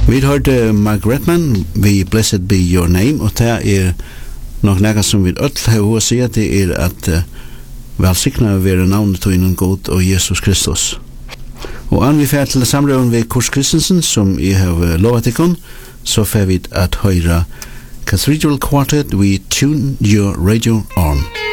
Vi hørte Mark Redman, vi Blessed Be Your Name, og det nok nægget som vi ødel har å si, det at velsikna være navnet til innen God og Jesus Kristus. Og an vi fer til samrøven ved Kurs Kristensen, som jeg har lovet ikon, så fer vi at høyre Cathedral Quartet, we tune your radio on.